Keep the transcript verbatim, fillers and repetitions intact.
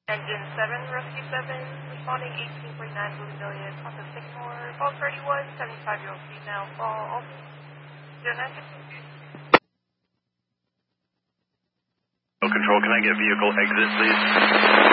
Engine seven, Rescue seven, responding eighteen point nine Blue Million, process Sycamore, fall thirty-one, seventy-five-year-old female, fall zero nine six. Control, can I get vehicle exit, please?